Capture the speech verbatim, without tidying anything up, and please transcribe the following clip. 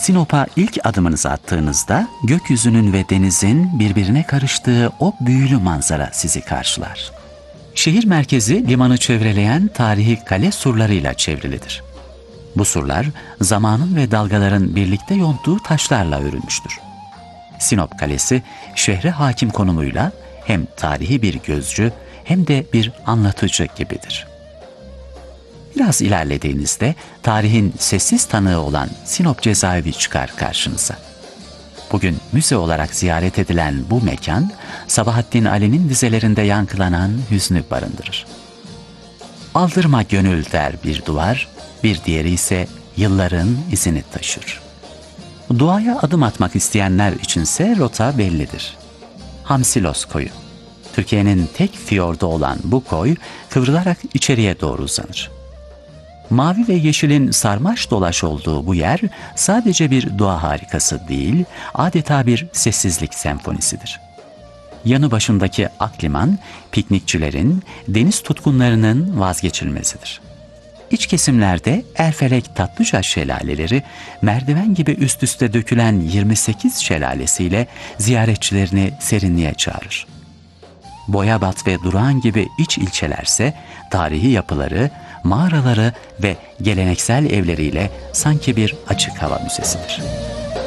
Sinop'a ilk adımınızı attığınızda gökyüzünün ve denizin birbirine karıştığı o büyülü manzara sizi karşılar. Şehir merkezi limanı çevreleyen tarihi kale surlarıyla çevrilidir. Bu surlar zamanın ve dalgaların birlikte yonttuğu taşlarla örülmüştür. Sinop Kalesi şehre hakim konumuyla hem tarihi bir gözcü hem de bir anlatıcı gibidir. Biraz ilerlediğinizde tarihin sessiz tanığı olan Sinop Cezaevi çıkar karşınıza. Bugün müze olarak ziyaret edilen bu mekan, Sabahattin Ali'nin dizelerinde yankılanan hüznü barındırır. Aldırma gönül der bir duvar, bir diğeri ise yılların izini taşır. Doğaya adım atmak isteyenler içinse rota bellidir. Hamsilos Koyu. Türkiye'nin tek fiyordu olan bu koy kıvrılarak içeriye doğru uzanır. Mavi ve yeşilin sarmaş dolaş olduğu bu yer sadece bir doğa harikası değil, adeta bir sessizlik senfonisidir. Yanı başındaki Akliman, piknikçilerin, deniz tutkunlarının vazgeçilmezidir. İç kesimlerde Erfelek Tatlıca şelaleleri, merdiven gibi üst üste dökülen yirmi sekiz şelalesiyle ziyaretçilerini serinliğe çağırır. Boyabat ve Durağan gibi iç ilçelerse tarihi yapıları, mağaraları ve geleneksel evleriyle sanki bir açık hava müzesidir.